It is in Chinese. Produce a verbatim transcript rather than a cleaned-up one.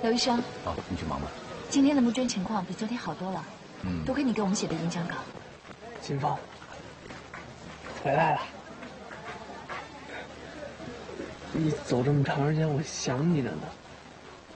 刘医生， 哦，你去忙吧。 今天的募捐情况比昨天好多了。 嗯， 多亏你给我们写的演讲稿。 金芳，回来了。你走这么长时间，我想你着呢。